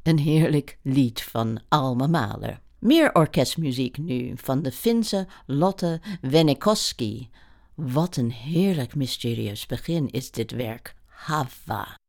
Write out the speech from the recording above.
Een heerlijk lied van Alma Mahler. Meer orkestmuziek nu van de Finse Lotte Venikoski. Wat een heerlijk mysterieus begin is dit werk. Hava.